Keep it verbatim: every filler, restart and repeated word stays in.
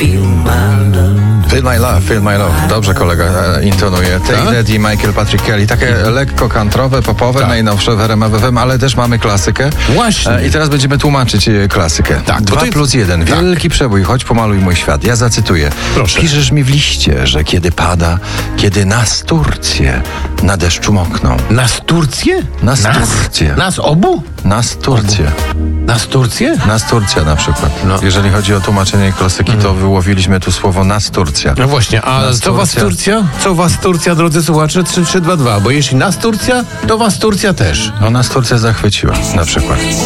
feel my love. Feel My Love, Feel My Love. Dobrze kolega e, intonuje. Take That i Michael Patrick Kelly. Takie lekko countrywe, popowe, tak. najnowsze w R M F F M, ale też mamy klasykę. Właśnie. E, I teraz będziemy tłumaczyć e, klasykę. Tak, Dwa to jest- plus jeden. tak. Wielki przebój. Chodź pomaluj mój świat. Ja zacytuję. Proszę. Piszesz mi w liście, że kiedy pada, kiedy nas Turcje na deszczu mokną. Nas Turcję? Nas Turcję. Nas obu? Nas Turcję. Nas Turcję? Nas Turcja na przykład. No. Jeżeli chodzi o tłumaczenie klasyki, to wyłowiliśmy tu słowo nas Turcja. No właśnie, a Nas co was Turcja. Turcja? Co was Turcja, drodzy słuchacze? trzy trzy dwa dwa, bo jeśli nas Turcja, to was Turcja też. No nas Turcja zachwyciła na przykład.